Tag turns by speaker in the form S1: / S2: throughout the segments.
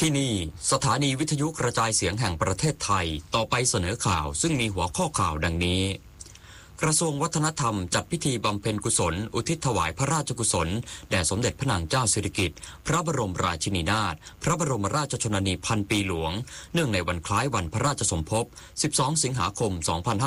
S1: ที่นี่สถานีวิทยุกระจายเสียงแห่งประเทศไทยต่อไปเสนอข่าวซึ่งมีหัวข้อข่าวดังนี้กระทรวงวัฒนธรรมจัดพิธีบำเพ็ญกุศลอุทิศถวายพระราชกุศลแด่สมเด็จพระนางเจ้าสิริกิติ์พระบรมราชินีนาถพระบรมราชชนนีพันปีหลวงเนื่องในวันคล้ายวันพระราชสมภพ 12 สิงหาคม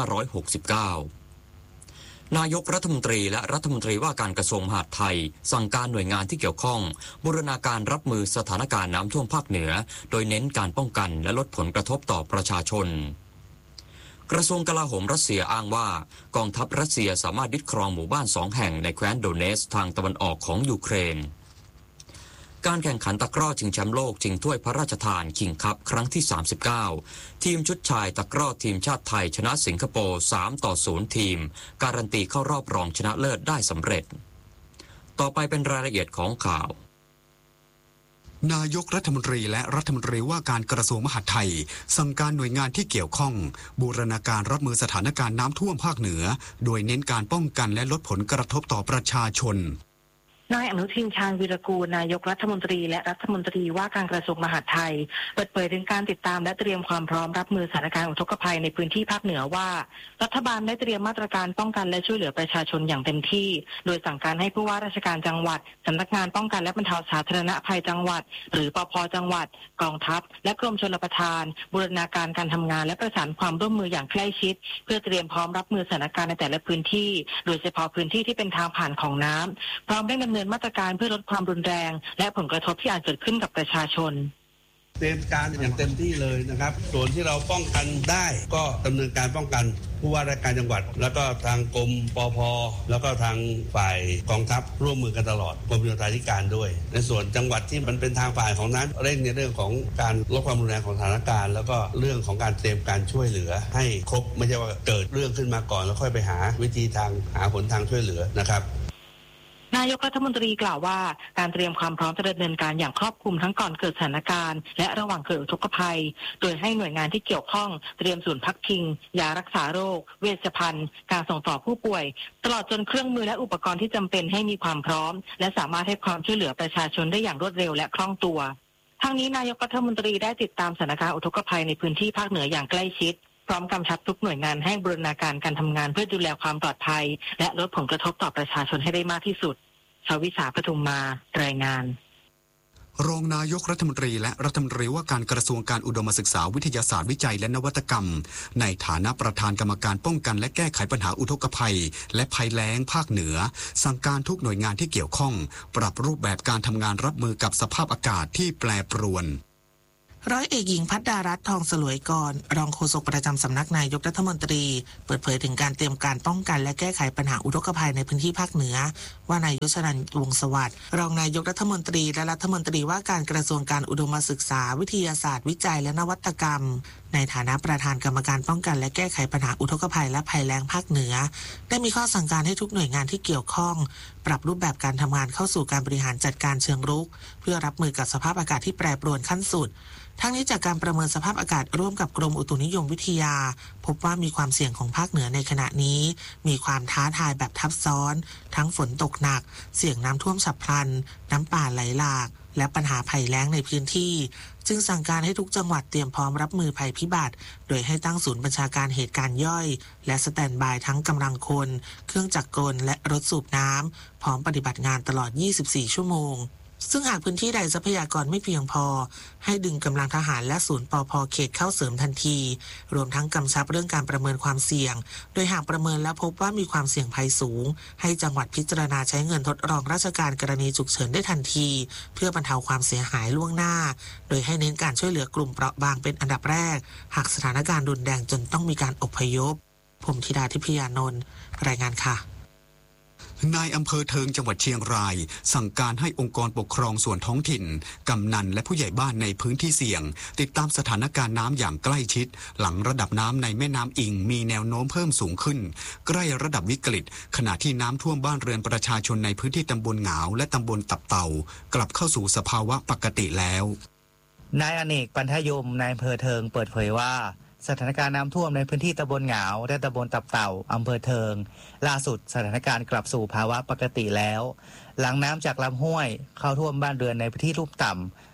S1: 2569นายกรัฐมนตรีและรัฐมนตรีว่าการกระทรวงมหาดไทยสั่งการหน่วยงานที่เกี่ยวข้องบูรณาการรับมือสถานการณ์น้ำท่วมภาคเหนือโดยเน้นการป้องกันและลดผลกระทบต่อประชาชนกระทรวงกลาโหมรัสเซียอ้างว่ากองทัพรัสเซียสามารถยึดครองหมู่บ้าน2 แห่งในแคว้นโดเนสทางตะวันออกของยูเครนการแข่งขันตะกร้อชิงแชมป์โลกชิงถ้วยพระราชทานคิงคัพครั้งที่39ทีมชุดชายตะกร้อทีมชาติไทยชนะสิงคโปร์3-0ทีมการันตีเข้ารอบรองชนะเลิศได้สำเร็จต่อไปเป็นรายละเอียดของข่าวน
S2: ายกรัฐมนตรีและรัฐมนตรีว่าการกระทรวงมหาดไทยสั่งการหน่วยงานที่เกี่ยวข้องบูรณาการรับมือสถานการณ์น้ำท่วมภาคเหนือโดยเน้นการป้องกันและลดผลกระทบต่อประชาชน
S3: นายอนุทินชาญวีรกูลนายกรัฐมนตรีและรัฐมนตรีว่าการกระทรวงมหาดไทยเปิดเผยถึงการติดตามและเตรียมความพร้อมรับมือสถานการณ์อุทกภัยในพื้นที่ภาคเหนือว่ารัฐบาลได้เตรียมมาตรการป้องกันและช่วยเหลือประชาชนอย่างเต็มที่โดยสั่งการให้ผู้ว่าราชการจังหวัดสำนักงานป้องกันและบรรเทาสาธารณภัยจังหวัดหรือปภ.จังหวัดกองทัพและกรมชลประทานบูรณาการการทำงานและประสานความร่วมมืออย่างใกล้ชิดเพื่อเตรียมพร้อมรับมือสถานการณ์ในแต่ละพื้นที่โดยเฉพาะพื้นที่ที่เป็นทางผ่านของน้ำพร้อมได้ดำเนินมาตรการเพื่อลดความรุนแรงและผลกระทบที่อาจเกิดขึ้นกับประชาชน
S4: เตรียมการอย่างเต็มที่เลยนะครับส่วนที่เราป้องกันได้ก็ดำเนินการป้องกันผู้ว่าราชการจังหวัดแล้วก็ทางกรมปภ.แล้วก็ทางฝ่ายกองทัพร่วมมือกันตลอดกรมโยธาธิการด้วยในส่วนจังหวัดที่มันเป็นทางฝ่ายของนั้นเร่งในเรื่องของการลดความรุนแรงของสถานการณ์แล้วก็เรื่องของการเตรียมการช่วยเหลือให้ครบไม่ใช่ว่าเกิดเรื่องขึ้นมาก่อนแล้วค่อยไปหาวิธีทางหาหนทางช่วยเหลือนะครับ
S3: นายกรัฐมนตรีกล่าวว่าการเตรียมความพร้อมจะดำเนินการอย่างครอบคลุมทั้งก่อนเกิดสถานการณ์และระหว่างเกิดอุทกภัยโดยให้หน่วยงานที่เกี่ยวข้องเตรียมศูนย์พักพิงยารักษาโรคเวชภัณฑ์การส่งต่อผู้ป่วยตลอดจนเครื่องมือและอุปกรณ์ที่จำเป็นให้มีความพร้อมและสามารถให้ความช่วยเหลือประชาชนได้อย่างรวดเร็วและคล่องตัวทั้งนี้นายกรัฐมนตรีได้ติดตามสถานการณ์อุทกภัยในพื้นที่ภาคเหนืออย่างใกล้ชิดพร้อมกำชับทุกหน่วยงานให้บูรณาการการทำงานเพื่อดูแลความปลอดภัยและลดผลกระทบต่อประชาชนให้ได้มากที่สุดชวิสาปทุมมารายงาน
S2: รองนายกรัฐมนตรีและรัฐมนตรีว่าการกระทรวงการอุดมศึกษาวิทยาศาสตร์วิจัยและนวัตกรรมในฐานะประธานกรรมการป้องกันและแก้ไขปัญหาอุทกภัยและภัยแล้งภาคเหนือสั่งการทุกหน่วยงานที่เกี่ยวข้องปรับรูปแบบการทำงานรับมือกับสภาพอากาศที่แปรปรวน
S5: ร้อยเอกหญิงภัทรดารัตน์ทองสลวยกรรองโฆษกประจำสำนักนายกรัฐมนตรีเปิดเผยถึงการเตรียมการป้องกันและแก้ไขปัญหาอุทกภัยในพื้นที่ภาคเหนือว่านายยศนันท์วงศ์สวัสดิ์รองนายกรัฐมนตรีและรัฐมนตรีว่าการกระทรวงการอุดมศึกษาวิทยาศาสตร์วิจัยและนวัตกรรมในฐานะประธานกรรมการป้องกันและแก้ไขปัญหาอุทกภัยและภัยแล้งภาคเหนือได้มีข้อสั่งการให้ทุกหน่วยงานที่เกี่ยวข้องปรับรูปแบบการทำงานเข้าสู่การบริหารจัดการเชิงรุกเพื่อรับมือกับสภาพอากาศที่แปรปรวนขั้นสุดทั้งนี้จากการประเมินสภาพอากาศร่วมกับกรมอุตุนิยมวิทยาพบว่ามีความเสี่ยงของภาคเหนือในขณะนี้มีความท้าทายแบบทับซ้อนทั้งฝนตกหนักเสี่ยงน้ำท่วมฉับพลันน้ำป่าไหลหลากและปัญหาภัยแล้งในพื้นที่จึงสั่งการให้ทุกจังหวัดเตรียมพร้อมรับมือภัยพิบัติโดยให้ตั้งศูนย์บัญชาการเหตุการณ์ย่อยและสแตนด์บายทั้งกำลังคนเครื่องจักรกลและรถสูบน้ำพร้อมปฏิบัติงานตลอด24 ชั่วโมงซึ่งหากพื้นที่ใดทรัพยากรไม่เพียงพอให้ดึงกำลังทหารและศูนย์ปภ.เขตเข้าเสริมทันทีรวมทั้งกำชับเรื่องการประเมินความเสี่ยงโดยหากประเมินและพบว่ามีความเสี่ยงภัยสูงให้จังหวัดพิจารณาใช้เงินทดลองราชการกรณีฉุกเฉินได้ทันทีเพื่อบรรเทาความเสียหายล่วงหน้าโดยให้เน้นการช่วยเหลือกลุ่มเปราะบางเป็นอันดับแรกหากสถานการณ์รุนแรงจนต้องมีการอพยพผมธิดาทิพยานนท์รายงานค่ะ
S2: นายอำเภอเทิงจังหวัดเชียงรายสั่งการให้องค์กรปกครองส่วนท้องถิ่นกำนันและผู้ใหญ่บ้านในพื้นที่เสี่ยงติดตามสถานการณ์น้ำอย่างใกล้ชิดหลังระดับน้ำในแม่น้ำอิงมีแนวโน้มเพิ่มสูงขึ้นใกล้ระดับวิกฤตขณะที่น้ำท่วมบ้านเรือนประชาชนในพื้นที่ตำบลหงาวและตำบลตับเต่ากลับเข้าสู่สภาวะปกติแล้ว
S6: นายอเนกปันทยมนายอำเภอเทิงเปิดเผยว่าสถานการณ์น้ำท่วมในพื้นที่ตำบลหงาวและตำบลตับเต่าอำเภอเทิงล่าสุดสถานการณ์กลับสู่ภาวะปกติแล้วหลังน้ำจากลำห้วยเข้าท่วมบ้านเรือนในพื้นที่ลุ่มต่ำ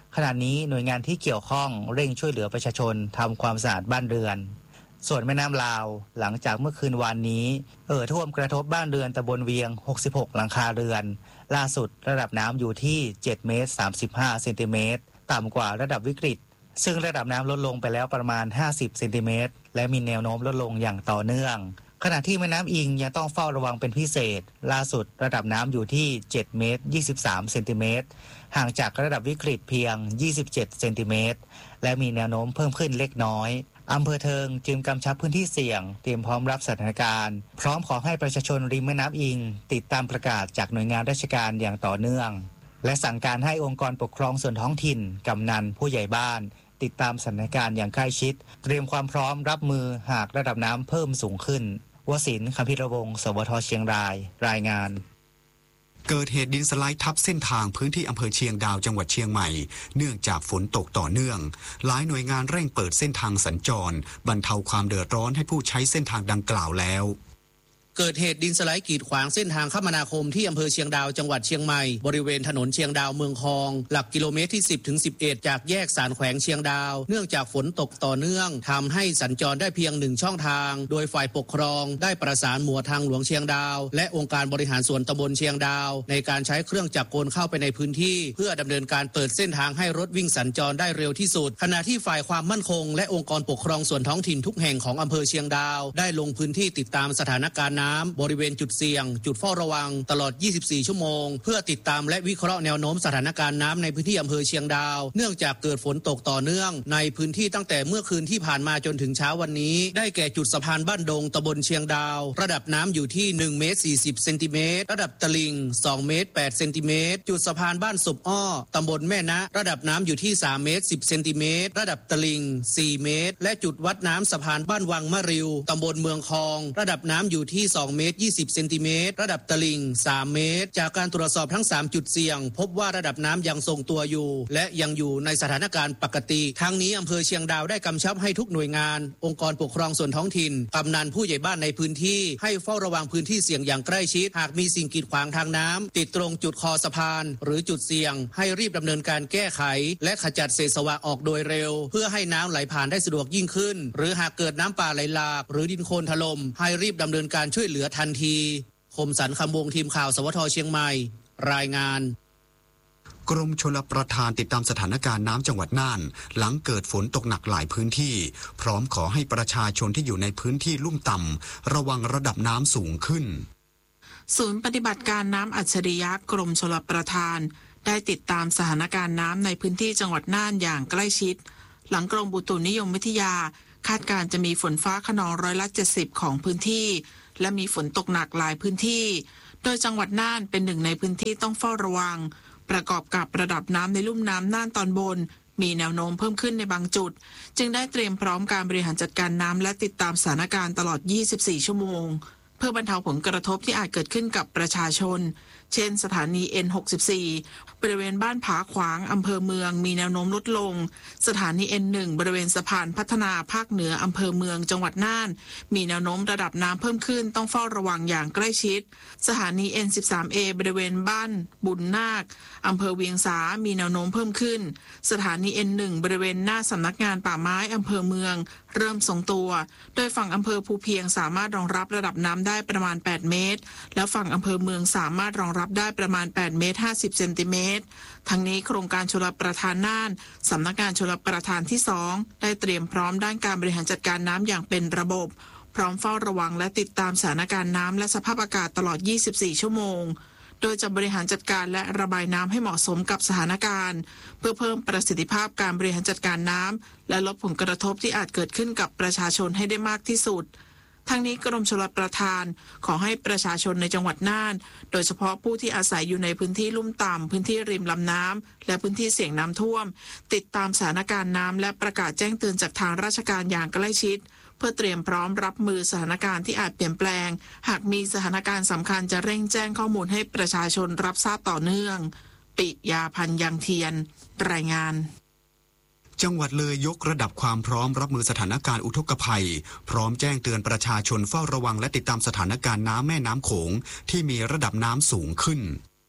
S6: ขณะนี้หน่วยงานที่เกี่ยวข้องเร่งช่วยเหลือประชาชนทำความสะอาดบ้านเรือนส่วนแม่น้ำลาวหลังจากเมื่อคืนวานนี้ท่วมกระทบบ้านเรือนตำบลเวียง66หลังคาเรือนล่าสุดระดับน้ำอยู่ที่7เมตร35เซนติเมตรต่ำกว่าระดับวิกฤตซึ่งระดับน้ำลดลงไปแล้วประมาณ50เซนติเมตรและมีแนวโน้มลดลงอย่างต่อเนื่องขณะที่แม่น้ำอิงยังต้องเฝ้าระวังเป็นพิเศษล่าสุดระดับน้ำอยู่ที่7เมตร23เซนติเมตรห่างจากระดับวิกฤตเพียง27เซนติเมตรและมีแนวโน้มเพิ่มขึ้นเล็กน้อยอำเภอเทิงจึงกำชับพื้นที่เสี่ยงเตรียมพร้อมรับสถานการณ์พร้อมขอให้ประชาชนริมแม่น้ำอิงติดตามประกาศจากหน่วยงานราชการอย่างต่อเนื่องและสั่งการให้องค์กรปกครองส่วนท้องถิ่นกำนันผู้ใหญ่บ้านติดตามสถานการณ์อย่างใกล้ชิดเตรียมความพร้อมรับมือหากระดับน้ำเพิ่มสูงขึ้นวสินทร์ คำพิรวงศ์ สวท.เชียงรายรายงาน
S2: เกิดเหตุดินสไลด์ทับเส้นทางพื้นที่อำเภอเชียงดาวจังหวัดเชียงใหม่เนื่องจากฝนตกต่อเนื่องหลายหน่วยงานเร่งเปิดเส้นทางสัญจรบรรเทาความเดือดร้อนให้ผู้ใช้เส้นทางดังกล่าวแล้ว
S7: เกิดเหตุดินสไลด์กีดขวางเส้นทางคมนาคมที่อำเภอเชียงดาวจังหวัดเชียงใหม่บริเวณถนนเชียงดาวเมืองคองหลักกิโลเมตรที่10ถึง11จากแยกสารแขวงเชียงดาวเนื่องจากฝนตกต่อเนื่องทำให้สัญจรได้เพียง1ช่องทางโดยฝ่ายปกครองได้ประสานหมวดทางหลวงเชียงดาวและองค์การบริหารส่วนตำบลเชียงดาวในการใช้เครื่องจักรกลเข้าไปในพื้นที่เพื่อดำเนินการเปิดเส้นทางให้รถวิ่งสัญจรได้เร็วที่สุดขณะที่ฝ่ายความมั่นคงและองค์กรปกครองส่วนท้องถิ่นทุกแห่งของอำเภอเชียงดาวได้ลงพื้นที่ติดตามสถานการณ์น้ำบริเวณจุดเสี่ยงจุดเฝ้าระวังตลอด24ชั่วโมงเพื่อติดตามและวิเคราะห์แนวโน้มสถานการณ์น้ำในพื้นที่อำเภอเชียงดาวเนื่องจากเกิดฝนตกต่อเนื่องในพื้นที่ตั้งแต่เมื่อคืนที่ผ่านมาจนถึงเช้าวันนี้ได้แก่จุดสะพานบ้านดงตำบลเชียงดาวระดับน้ำอยู่ที่1เมตร40เซนติเมตรระดับตลิ่ง2เมตร8เซนติเมตรจุดสะพานบ้านศพอ้อตำบลแม่นะระดับน้ำอยู่ที่3เมตร10เซนติเมตรระดับตลิ่ง4เมตรและจุดวัดน้ำสะพานบ้านวังมะริวตำบลเมืองคองระดับน้ำอยู่ที่2เมตร20เซนติเมตรระดับตลิ่ง3เมตรจากการตรวจสอบทั้ง3จุดเสี่ยงพบว่าระดับน้ำยังทรงตัวอยู่และยังอยู่ในสถานการณ์ปกติทั้งนี้อำเภอเชียงดาวได้กำชับให้ทุกหน่วยงานองค์กรปกครองส่วนท้องถิ่นกำนันผู้ใหญ่บ้านในพื้นที่ให้เฝ้าระวังพื้นที่เสี่ยงอย่างใกล้ชิดหากมีสิ่งกีดขวางทางน้ำติดตรงจุดคอสะพานหรือจุดเสี่ยงให้รีบดำเนินการแก้ไขและขจัดเศษสวะออกโดยเร็วเพื่อให้น้ำไหลผ่านได้สะดวกยิ่งขึ้นหรือหากเกิดน้ำป่าไหลหลากหรือดินโคลนถล่มให้รีบดำเนินการช่วยเหลือทันทีคมสันต์ คำวงทีมข่าวสวท.เชียงใหม่รายงาน
S2: กรมชลประทานติดตามสถานการณ์น้ำจังหวัดน่านหลังเกิดฝนตกหนักหลายพื้นที่พร้อมขอให้ประชาชนที่อยู่ในพื้นที่ลุ่มต่ำระวังระดับน้ำสูงขึ้น
S5: ศูนย์ปฏิบัติการน้ำอัจฉริยะกรมชลประทานได้ติดตามสถานการณ์น้ำในพื้นที่จังหวัดน่านอย่างใกล้ชิดหลังกรมอุตุนิยมวิทยาคาดการณ์จะมีฝนฟ้าคะนอง70%ของพื้นที่และมีฝนตกหนักหลายพื้นที่โดยจังหวัดน่านเป็นหนึ่งในพื้นที่ต้องเฝ้าระวังประกอบกับระดับน้ำในลุ่มน้ำน่านตอนบนมีแนวโน้มเพิ่มขึ้นในบางจุดจึงได้เตรียมพร้อมการบริหารจัดการน้ำและติดตามสถานการณ์ตลอด24ชั่วโมงเพื่อบรรเทาผลกระทบที่อาจเกิดขึ้นกับประชาชนเช่นสถานี N64 บริเวณบ้านผาขวางอำเภอเมืองมีแนวโน้มลดลงสถานี N1 บริเวณสะพานพัฒนาภาคเหนืออำเภอเมืองจังหวัดน่านมีแนวโน้มระดับน้ำเพิ่มขึ้นต้องเฝ้าระวังอย่างใกล้ชิดสถานี N13A บริเวณบ้านบุญนาคอำเภอเวียงสามีแนวโน้มเพิ่มขึ้นสถานี N1 บริเวณหน้าสำนักงานป่าไม้อำเภอเมืองเริ่มทรงตัวโดยฝั่งอำเภอภูเพียงสามารถรองรับระดับน้ำได้ประมาณ8เมตรแล้วฝั่งอำเภอเมืองสามารถรองรับได้ประมาณ8เมตร50เซนติเมตรทั้งนี้โครงการชลประทานน่านสำนักงานชลประทานที่2ได้เตรียมพร้อมด้านการบริหารจัดการน้ำอย่างเป็นระบบพร้อมเฝ้าระวังและติดตามสถานการณ์น้ำและสภาพอากาศตลอด24ชั่วโมงโดยจะบริหารจัดการและระบายน้ำให้เหมาะสมกับสถานการณ์เพื่อเพิ่มประสิทธิภาพการบริหารจัดการน้ำและลดผลกระทบที่อาจเกิดขึ้นกับประชาชนให้ได้มากที่สุดทั้งนี้กรมชลประทานขอให้ประชาชนในจังหวัดน่านโดยเฉพาะผู้ที่อาศัยอยู่ในพื้นที่ลุ่มต่ำพื้นที่ริมลำน้ำและพื้นที่เสี่ยงน้ำท่วมติดตามสถานการณ์น้ำและประกาศแจ้งเตือนจากทางราชการอย่างใกล้ชิดเพื่อเตรียมพร้อมรับมือสถานการณ์ที่อาจเปลี่ยนแปลงหากมีสถานการณ์สำคัญจะเร่งแจ้งข้อมูลให้ประชาชนรับทราบต่อเนื่องปิยาพันธ์ยังเทียนรายงาน
S2: จังหวัดเลยยกระดับความพร้อมรับมือสถานการณ์อุทกภัยพร้อมแจ้งเตือนประชาชนเฝ้าระวังและติดตามสถานการณ์น้ำแม่น้ำโขงที่มีระดับน้ำสูงขึ้น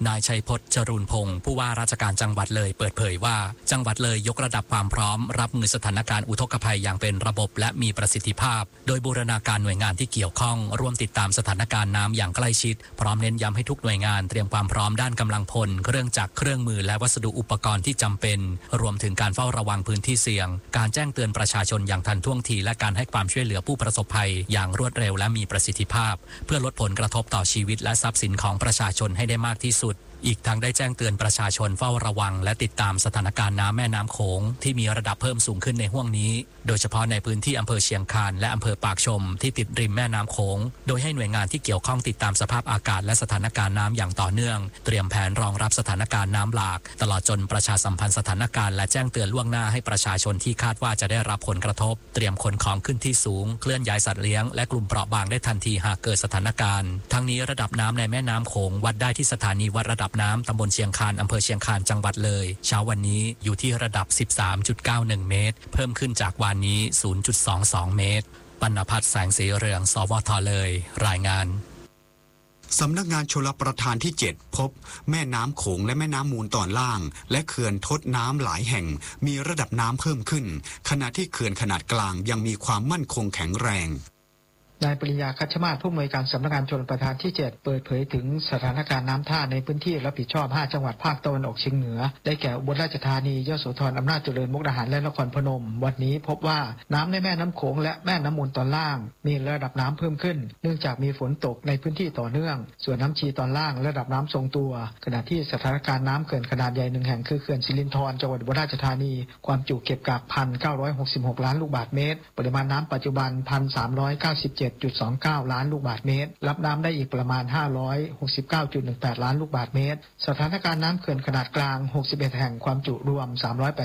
S8: นายชัยพจน์จรูนพงศ์ผู้ว่าราชการจังหวัดเลยเปิดเผยว่าจังหวัดเลยยกระดับความพร้อมรับมือสถานการณ์อุทกภัยอย่างเป็นระบบและมีประสิทธิภาพโดยบูรณาการหน่วยงานที่เกี่ยวข้องร่วมติดตามสถานการณ์น้ำอย่างใกล้ชิดพร้อมเน้นย้ำให้ทุกหน่วยงานเตรียมความพร้อมด้านกำลังพลเครื่องจักรเครื่องมือและวัสดุอุปกรณ์ที่จำเป็นรวมถึงการเฝ้าระวังพื้นที่เสี่ยงการแจ้งเตือนประชาชนอย่างทันท่วงทีและการให้ความช่วยเหลือผู้ประสบภัยอย่างรวดเร็วและมีประสิทธิภาพเพื่อลดผลกระทบต่อชีวิตและทรัพย์สินของประชาชนให้ได้มากที่สุดอีกทั้งได้แจ้งเตือนประชาชนเฝ้าระวังและติดตามสถานการณ์น้ำแม่น้ำโขงที่มีระดับเพิ่มสูงขึ้นในห้วงนี้โดยเฉพาะในพื้นที่อำเภอเชียงคานและอำเภอปากชมที่ติดริมแม่น้ำโขงโดยให้หน่วยงานที่เกี่ยวข้องติดตามสภาพอากาศและสถานการณ์น้ำอย่างต่อเนื่องเตรียมแผนรองรับสถานการณ์น้ำหลากตลอดจนประชาสัมพันธ์สถานการณ์และแจ้งเตือนล่วงหน้าให้ประชาชนที่คาดว่าจะได้รับผลกระทบเตรียมขนของขึ้นที่สูงเคลื่อนย้ายสัตว์เลี้ยงและกลุ่มเปราะบางได้ทันทีหากเกิดสถานการณ์ทั้งนี้ระดับน้ำในแม่น้ำโขงวัดได้ที่สถานีวัดระดับน้ำตำบลเชียงคานอำเภอเชียงคานจังหวัดเลยเช้าวันนี้อยู่ที่ระดับ 13.91 เมตรเพิ่มขึ้นจากวานนี้ 0.22 เมตรปณภัทรแสงสีเรืองสวทเลยรายงาน
S2: สำนักงานชลประทานที่ 7 พบแม่น้ำโขงและแม่น้ำมูลตอนล่างและเขื่อนทดน้ำหลายแห่งมีระดับน้ำเพิ่มขึ้นขณะที่เขื่อนขนาดกลางยังมีความมั่นคงแข็งแรง
S9: นายปริญญาคัชมาศผู้อำนวยการสำนักงานชลประทานที่ 7 เปิดเผยถึงสถานการณ์น้ำท่าในพื้นที่รับผิดชอบ5จังหวัดภาคตะวันออกเฉียงเหนือได้แก่อุบลราชธานียโสธรอำนาจเจริญมุกดาหารและนครพนมวันนี้พบว่าน้ำในแม่น้ำโขงและแม่น้ำมูลตอนล่างมีระดับน้ำเพิ่มขึ้นเนื่องจากมีฝนตกในพื้นที่ต่อเนื่องส่วนน้ำชีตอนล่างระดับน้ำทรงตัวขณะที่สถานการณ์น้ำเขื่อนขนาดใหญ่1แห่งคือเขื่อนสิรินธรจังหวัดอุบลราชธานีความจุเก็บกัก 1,966 ล้านลูกบาศก์เมตรปริมาณน้ำปัจจุบัน 1,397.29 ล้านลูกบาศก์เมตรรับน้ำได้อีกประมาณ 569.18 ล้านลูกบาศก์เมตรสถานการณ์น้ำเขื่อนขนาดกลาง61แห่งความจุรวม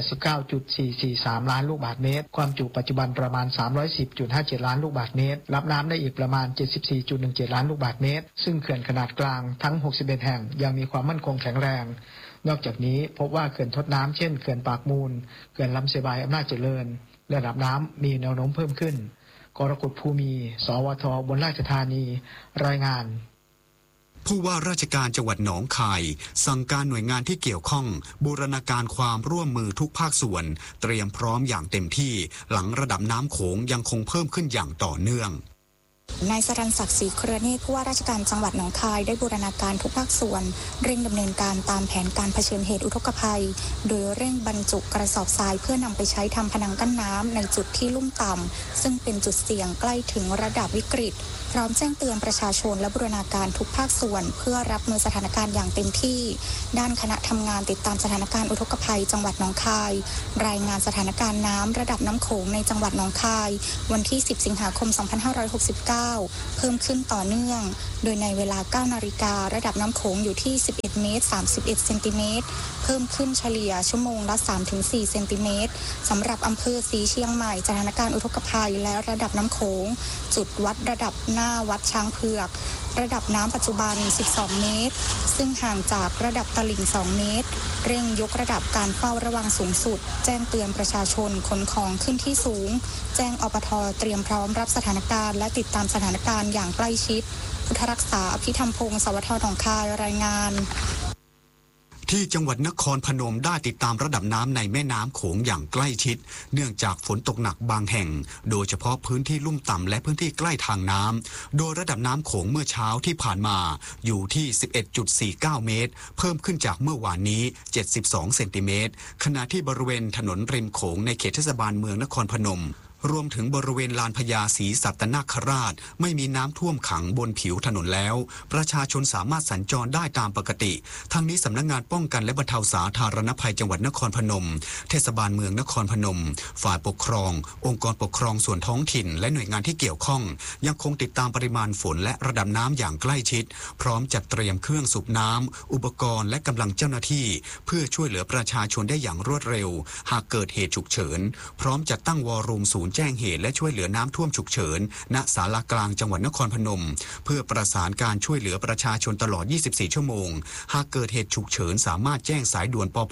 S9: 389.443 ล้านลูกบาศก์เมตรความจุปัจจุบันประมาณ 310.57 ล้านลูกบาศก์เมตรรับน้ำได้อีกประมาณ 74.17 ล้านลูกบาศก์เมตรซึ่งเขื่อนขนาดกลางทั้ง61แห่งยังมีความมั่นคงแข็งแรงนอกจากนี้พบว่าเขื่อนทดน้ำเช่นเขื่อนปากมูลเขื่อนลำเสบายอำนาจเจริญระดับน้ำมีแนวโน้มเพิ่มขึ้นกรกฎภูมิสวทอุบลราชธานีรายงาน
S2: ผู้ว่าราชการจังหวัดหนองคายสั่งการหน่วยงานที่เกี่ยวข้องบูรณาการความร่วมมือทุกภาคส่วนเตรียมพร้อมอย่างเต็มที่หลังระดับน้ำโขงยังคงเพิ่มขึ้นอย่างต่อเนื่อง
S10: นายสรัญศักดิ์ศรีเครือเนตรผู้ว่าราชการจังหวัดหนองคายได้บูรณาการทุกภาคส่วนเร่งดำเนินการตามแผนการเผชิญเหตุอุทกภัยโดยเร่งบรรจุกระสอบทรายเพื่อนำไปใช้ทำผนังกั้นน้ำในจุดที่ลุ่มต่ำซึ่งเป็นจุดเสี่ยงใกล้ถึงระดับวิกฤตพร้อมแจ้งเตือนประชาชนและบูรณาการทุกภาคส่วนเพื่อรับมือสถานการณ์อย่างเต็มที่ด้านคณะทำงานติดตามสถานการณ์อุทกภัยจังหวัดหนองคายรายงานสถานการณ์น้ำระดับน้ำโขงในจังหวัดหนองคายวันที่10สิงหาคม2569เพิ่มขึ้นต่อเนื่องโดยในเวลา 9 นาฬิการะดับน้ำโขงอยู่ที่11เมตร31เซนติเมตรเพิ่มขึ้นเฉลี่ยชั่วโมงละ 3-4 เซนติเมตรสำหรับอำเภอศรีเชียงใหม่สถานการณ์อุทกภัยและระดับน้ำโขงจุดวัดระดับหน้าวัดช้างเผือกระดับน้ำปัจจุบัน12เมตรซึ่งห่างจากระดับตลิ่ง2เมตรเร่งยกระดับการเฝ้าระวังสูงสุดแจ้งเตือนประชาชนขนของขึ้นที่สูงแจ้งอปท.เตรียมพร้อมรับสถานการณ์และติดตามสถานการณ์อย่างใกล้ชิดพุทธรักษาอภิธรรมพงศ์สวทหนองคายรายงาน
S2: ที่จังหวัดนครพนมได้ติดตามระดับน้ำในแม่น้ำโขงอย่างใกล้ชิดเนื่องจากฝนตกหนักบางแห่งโดยเฉพาะพื้นที่ลุ่มต่ำและพื้นที่ใกล้ทางน้ำโดยระดับน้ำโขงเมื่อเช้าที่ผ่านมาอยู่ที่ 11.49 เมตรเพิ่มขึ้นจากเมื่อวานนี้72เซนติเมตรขณะที่บริเวณถนนริมโขงในเขตเทศบาลเมืองนครพนมรวมถึงบริเวณลานพญาศรีสัตนคราชไม่มีน้ำท่วมขังบนผิวถนนแล้วประชาชนสามารถสัญจรได้ตามปกติทั้งนี้สำนักงานป้องกันและบรรเทาสาธารณภัยจังหวัดนครพนมเทศบาลเมืองนครพนมฝ่ายปกครององค์กรปกครองส่วนท้องถิ่นและหน่วยงานที่เกี่ยวข้องยังคงติดตามปริมาณฝนและระดับน้ำอย่างใกล้ชิดพร้อมจัดเตรียมเครื่องสูบน้ำอุปกรณ์และกำลังเจ้าหน้าที่เพื่อช่วยเหลือประชาชนได้อย่างรวดเร็วหากเกิดเหตุฉุกเฉินพร้อมจัดตั้งวอรูมศูนย์แจ้งเหตุและช่วยเหลือน้ำท่วมฉุกเฉินณศาลากลางจังหวัดนครพนมเพื่อประสานการช่วยเหลือประชาชนตลอด24ชั่วโมงหากเกิดเหตุฉุกเฉินสามารถแจ้งสายด่วนปภ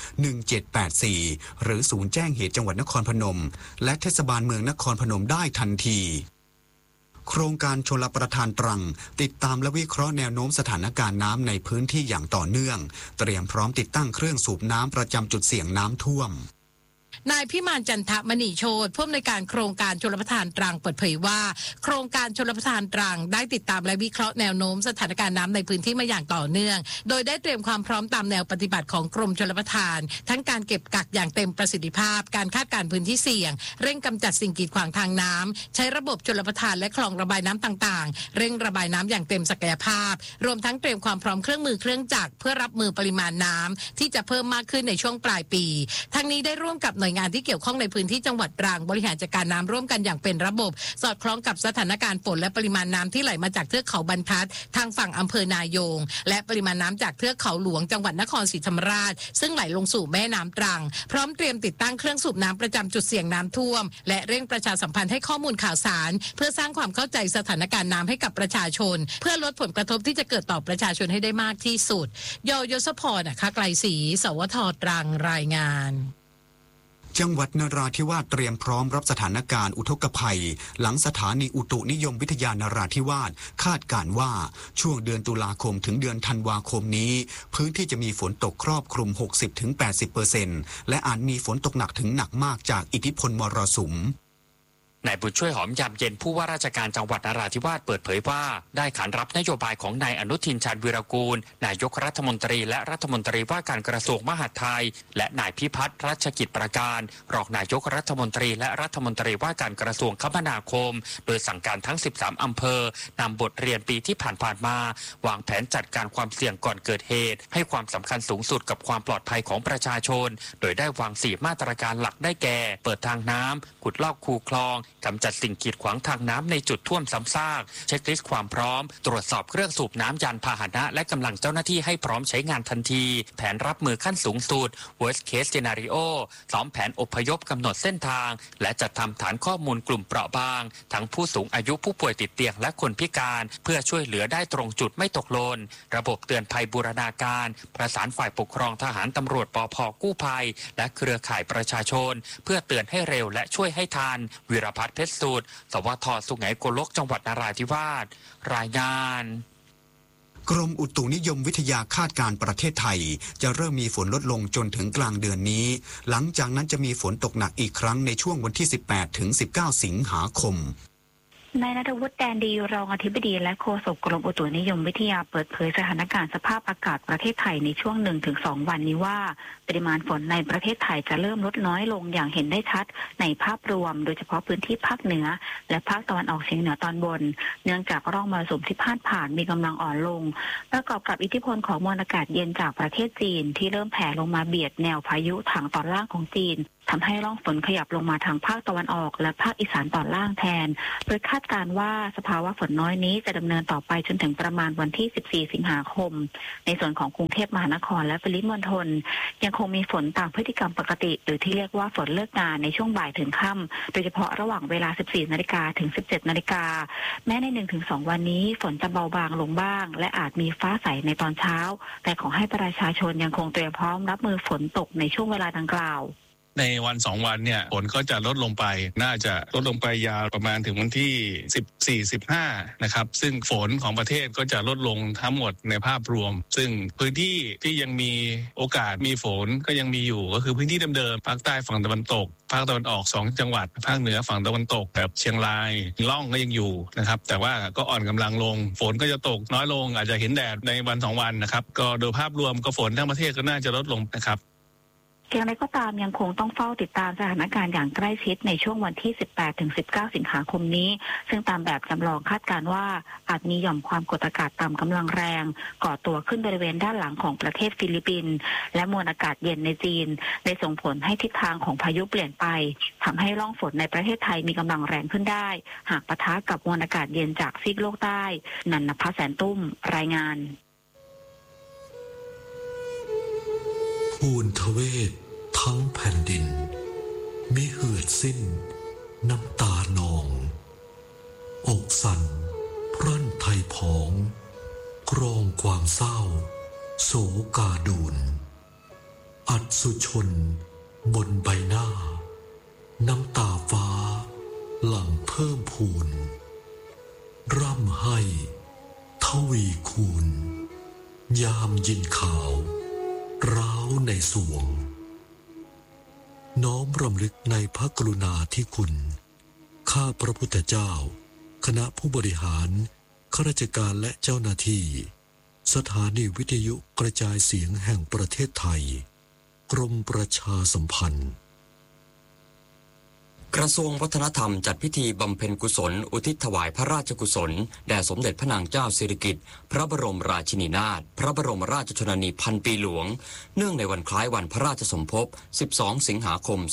S2: 1784หรือศูนย์แจ้งเหตุจังหวัดนครพนมและเทศบาลเมืองนครพนมได้ทันทีโครงการชลประทานตรังติดตามและวิเคราะห์แนวโน้มสถานการณ์น้ำในพื้นที่อย่างต่อเนื่องเตรียมพร้อมติดตั้งเครื่องสูบน้ำประจำจุดเสี่ยงน้ำท่วม
S5: นายพิมานจันทมณีโชติผู้อำนวยการโครงการชลประทานตรังเปิดเผยว่าโครงการชลประทานตรังได้ติดตามและวิเคราะห์แนวโน้มสถานการณ์น้ำในพื้นที่มาอย่างต่อเนื่องโดยได้เตรียมความพร้อมตามแนวปฏิบัติของกรมชลประทานทั้งการเก็บกักอย่างเต็มประสิทธิภาพการคาดการณ์พื้นที่เสี่ยงเร่งกำจัดสิ่งกีดขวางทางน้ำใช้ระบบชลประทานและคลองระบายน้ำต่างๆเร่งระบายน้ำอย่างเต็มศักยภาพรวมทั้งเตรียมความพร้อมเครื่องมือเครื่องจักรเพื่อรับมือปริมาณน้ำที่จะเพิ่มมากขึ้นในช่วงปลายปีทั้งนี้ได้ร่วมกับหน่วยงานที่เกี่ยวข้องในพื้นที่จังหวัดตรังบริหารจัดการน้ำร่วมกันอย่างเป็นระบบสอดคล้องกับสถานการณ์ฝนและปริมาณน้ำที่ไหลมาจากเทือกเขาบรรทัดทางฝั่งอำเภอนายงและปริมาณน้ำจากเทือกเขาหลวงจังหวัดนครศรีธรรมราชซึ่งไหลลงสู่แม่น้ำตรังพร้อมเตรียมติดตั้งเครื่องสูบน้ำประจำจุดเสี่ยงน้ำท่วมและเร่งประชาสัมพันธ์ให้ข้อมูลข่าวสารเพื่อสร้างความเข้าใจสถานการณ์น้ำให้กับประชาชนเพื่อลดผลกระทบที่จะเกิดต่อประชาชนให้ได้มากที่สุดยศพรไกลศรีสวทตรังรายงาน
S2: จังหวัดนราธิวาสเตรียมพร้อมรับสถานการณ์อุทกภัยหลังสถานีอุตุนิยมวิทยานราธิวาสคาดการณ์ว่าช่วงเดือนตุลาคมถึงเดือนธันวาคมนี้พื้นที่จะมีฝนตกครอบคลุม 60-80% และอาจมีฝนตกหนักถึงหนักมากจากอิทธิพลมรสุม
S1: นายบุญช่วยหอมยามเย็นผู้ว่าราชการจังหวัดนราธิวาสเปิดเผยว่าได้ขานรับนโยบายของนายอนุทินชาญวีรกูลนายกรัฐมนตรีและรัฐมนตรีว่าการกระทรวงมหาดไทยและนายพิพัฒน์รัชกิจประการรองนายกรัฐมนตรีและรัฐมนตรีว่าการกระทรวงคมนาคมโดยสั่งการทั้ง13อำเภอนำบทเรียนปีที่ผ่านมาวางแผนจัดการความเสี่ยงก่อนเกิดเหตุให้ความสำคัญสูงสุดกับความปลอดภัยของประชาชนโดยได้วาง4มาตรการหลักได้แก่เปิดทางน้ำขุดลอกคูคลองกำจัดสิ่งกีดขวางทางน้ำในจุดท่วมซ้ำซากเช็คลิสต์ความพร้อมตรวจสอบเครื่องสูบน้ำยานพาหนะและกำลังเจ้าหน้าที่ให้พร้อมใช้งานทันทีแผนรับมือขั้นสูงสุด worst case scenario ซ้อมแผนอพยพกำหนดเส้นทางและจัดทำฐานข้อมูลกลุ่มเปราะบางทั้งผู้สูงอายุผู้ป่วยติดเตียงและคนพิการเพื่อช่วยเหลือได้ตรงจุดไม่ตกหล่นระบบเตือนภัยบูรณาการประสานฝ่ายปกครองทหารตำรวจปภ.กู้ภัยและเครือข่ายประชาชนเพื่อเตือนให้เร็วและช่วยให้ทันวิรพัฒน์เพชรสูตรสวท.สุไหงโกลกจังหวัดนราธิวาสรายงาน
S2: กรมอุตุนิยมวิทยาคาดการณ์ประเทศไทยจะเริ่มมีฝนลดลงจนถึงกลางเดือนนี้หลังจากนั้นจะมีฝนตกหนักอีกครั้งในช่วงวันที่ 18-19 สิงหาคม
S11: นายณัฐวุฒิแดนดีรองอธิบดีและโฆษกกรมอุตุนิยมวิทยาเปิดเผยสถานการณ์สภาพอากาศประเทศไทยในช่วง 1-2 วันนี้ว่าปริมาณฝนในประเทศไทยจะเริ่มลดน้อยลงอย่างเห็นได้ชัดในภาพรวมโดยเฉพาะพื้นที่ภาคเหนือและภาคตะวันออกเฉียงเหนือตอนบนเนื่องจากร่องมรสุมที่พาดผ่านมีกำลังอ่อนลงประกอบกับอิทธิพลของมวลอากาศเย็นจากประเทศจีนที่เริ่มแผ่ลงมาเบียดแนวพายุทางตอนล่างของจีนทำให้ร่องฝนขยับลงมาทางภาคตะวันออกและภาคอีสานตอนล่างแทนโดยคาดการณ์ว่าสภาวะฝนน้อยนี้จะดำเนินต่อไปจนถึงประมาณวันที่ 14 สิงหาคมในส่วนของกรุงเทพมหานครและปริมณฑลยังคงมีฝนตามพฤติกรรมปกติหรือที่เรียกว่าฝนเลิกงานในช่วงบ่ายถึงค่ำโดยเฉพาะระหว่างเวลา 14 นาฬิกาถึง 17 นาฬิกาแม้ใน 1-2 วันนี้ฝนจะเบาบางลงบ้างและอาจมีฟ้าใสในตอนเช้าแต่ขอให้ประชาชนยังคงเตรียมพร้อมรับมือฝนตกในช่วงเวลาดังกล่าว
S12: ในวัน2วันเนี่ยฝนก็จะลดลงไปน่าจะลดลงไปยาวประมาณถึงวันที่ 14-15 นะครับซึ่งฝนของประเทศก็จะลดลงทั้งหมดในภาพรวมซึ่งพื้นที่ที่ยังมีโอกาสมีฝนก็ยังมีอยู่ก็คือพื้นที่เดิมๆภาคใต้ฝั่งตะวันตกภาคตะวันออก2จังหวัดภาคเหนือฝั่งตะวันตกแบบเชียงรายล่องก็ยังอยู่นะครับแต่ว่าก็อ่อนกำลังลงฝนก็จะตกน้อยลงอาจจะเห็นแดดในวัน2วันนะครับก็โดยภาพรวมก็ฝนทั้งประเทศก็น่าจะลดลงนะครับ
S11: อย่างไรก็ตามยังคงต้องเฝ้าติดตามสถานการณ์อย่างใกล้ชิดในช่วงวันที่ 18-19 สิงหาคมนี้ซึ่งตามแบบจำลองคาดการณ์ว่าอาจมีหย่อมความกดอากาศต่ำกำลังแรงก่อตัวขึ้นบริเวณด้านหลังของประเทศฟิลิปปินส์และมวลอากาศเย็นในจีนได้ส่งผลให้ทิศทางของพายุเปลี่ยนไปทำให้ร่องฝนในประเทศไทยมีกำลังแรงขึ้นได้หากปะทะกับมวลอากาศเย็นจากซีกโลกใต้นันนภแสนตุ้มรายงาน
S13: ภูนทเวศทั้งแผ่นดินมิเหือดสิ้นน้ำตานองอกสั่นพรั่นไทยผองกรองความเศร้าโศกาดูนอัศชนบนใบหน้าน้ำตาฟ้าหลั่งเพิ่มพูนร่ำให้ทวีคูณยามยินข่าวร้าวในสวงน้อมรำลึกในพระกรุณาธิคุณข้าพระพุทธเจ้าคณะผู้บริหารข้าราชการและเจ้าหน้าที่สถานีวิทยุกระจายเสียงแห่งประเทศไทยกรมประชาสัมพันธ์
S1: กระทรวงวัฒนธรรมจัดพิธีบำเพ็ญกุศลอุทิศถวายพระราชกุศลแด่สมเด็จพระนางเจ้าสิริกิติ์พระบรมราชินีนาถพระบรมราชชนนีพันปีหลวงเนื่องในวันคล้ายวันพระราชสมภพ 12 สิงหาคม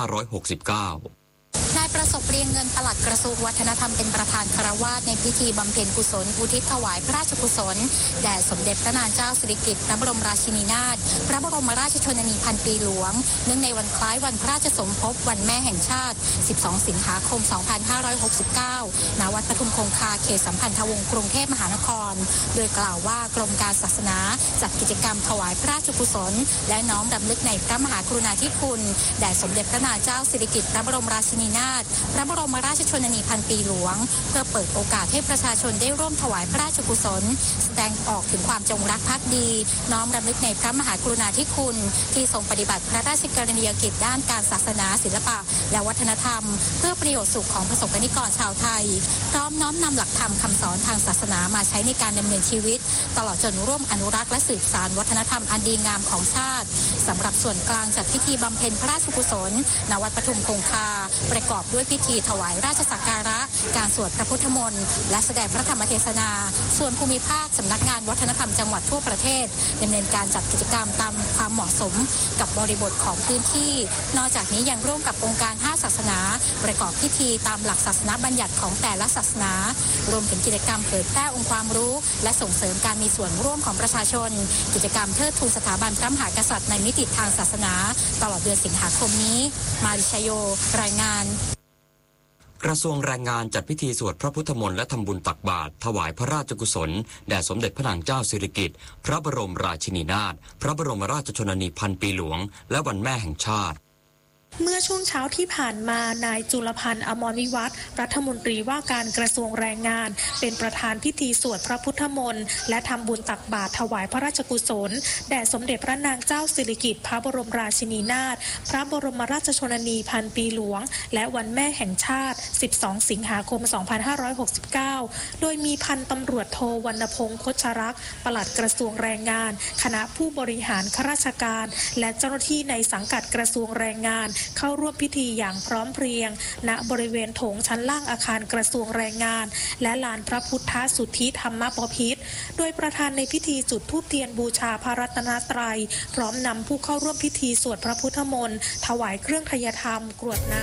S1: 2569
S10: นายประสบเรียงเงินปลัดกระทรวงวัฒนธรรมเป็นประธานคารวาสในพิธีบำเพ็ญกุศลอุทิศถวายพระราชกุศลแด่สมเด็จพระนางเจ้าสิริกิติ์พระบรมราชินีนาถพระบรมราชชนนีพันปีหลวงเนื่องในวันคล้ายวันพระราชสมภพวันแม่แห่งชาติ 12 สิงหาคม 2569 ณ วัดปทุมคงคาเขตสัมพันธวงศ์กรุงเทพมหานครโดยกล่าวว่ากรมการศาสนาจัดกิจกรรมถวายพระราชกุศลและน้อมรำลึกในพระมหากรุณาธิคุณแด่สมเด็จพระนางเจ้าสิริกิติ์พระบรมราชินีนาถพระบรมราชชนนีพันปีหลวงเพื่อเปิดโอกาสให้ประชาชนได้ร่วมถวายพระราชกุศลแสดงออกถึงความจงรักภักดีน้อมรำลึกในพระมหากรุณาธิคุณที่ทรงปฏิบัติพระราชกรณียกิจด้านการศาสนาศิลปะและวัฒนธรรมเพื่อประโยชน์สุขของประสบกนิกรชาวไทยพร้อมน้อมนำหลักธรรมคำสอนทางศาสนามาใช้ในการดำเนินชีวิตตลอดจนร่วมอนุรักษ์และสืบสานวัฒนธรรมอันดีงามของชาติสำหรับส่วนกลางจัดพิธีบำเพ็ญพระราชกุศลณ วัดปทุมคงคาประกอบด้วยพิธีถวายราชสักการะการสวดพระพุทธมนต์และแสดงพระธรรมเทศนาส่วนภูมิภาคสำนักงานวัฒนธรรมจังหวัดทั่วประเทศดำเนินการจัดกิจกรรมตามความเหมาะสมกับบริบทของพื้นที่นอกจากนี้ยังร่วมกับองค์การ5ศาสนาประกอบพิธีตามหลักศาสนาบัญญัติของแต่ละศาสนารวมถึงกิจกรรมเผยแพร่องค์ความรู้และส่งเสริมการมีส่วนร่วมของประชาชนกิจกรรมเทิดทูนสถาบันพระมหากษัตริย์ในมิติทางศาสนาตลอดเดือนสิงหาคมนี้มาริชโยรายงาน
S1: กระทรวงแรงงานจัดพิธีสวดพระพุทธมนต์และทำบุญตักบาตรถวายพระราชกุศลแด่สมเด็จพระนางเจ้าสิริกิติ์พระบรมราชินีนาถพระบรมราชชนนีพันปีหลวงและวันแม่แห่งชาติ
S14: เมื่อช่วงเช้าที่ผ่านมานายจุลพันธ์อมรวิวัฒน์รัฐมนตรีว่าการกระทรวงแรงงานเป็นประธานพิธีสวดพระพุทธมนต์และทำบุญตักบาตรถวายพระราชกุศลแด่สมเด็จพระนางเจ้าสิริกิติ์พระบรมราชินีนาถพระบรมราชชนนีพันปีหลวงและวันแม่แห่งชาติ 12 สิงหาคม 2569 โดยมีพันตำรวจโทวรรณพงษ์ คชรักษ์ปลัดกระทรวงแรงงานคณะผู้บริหารข้าราชการและเจ้าหน้าที่ในสังกัดกระทรวงแรงงานเข้าร่วมพิธีอย่างพร้อมเพรียงณบริเวณโถงชั้นล่างอาคารกระทรวงแรงงานและลานพระพุทธสุทธิธรรมบพิตรโดยประธานในพิธีจุดธูปเทียนบูชาพระรัตนตรัยพร้อมนำผู้เข้าร่วมพิธีสวดพระพุทธมนต์ถวายเครื่องทยธรรมกรวดน้ำ